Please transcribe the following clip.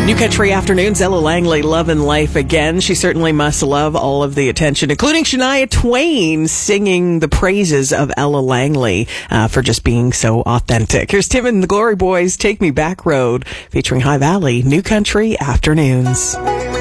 New Country Afternoons, Ella Langley, loving life again. She certainly must love all of the attention, including Shania Twain singing the praises of Ella Langley for just being so authentic. Here's Tim and the Glory Boys, Take Me Back Road, featuring High Valley, New Country Afternoons.